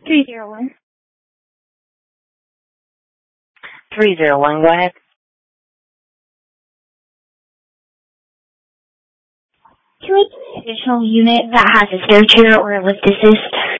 301. 301, go ahead. To an additional unit that has a stair chair or a lift assist.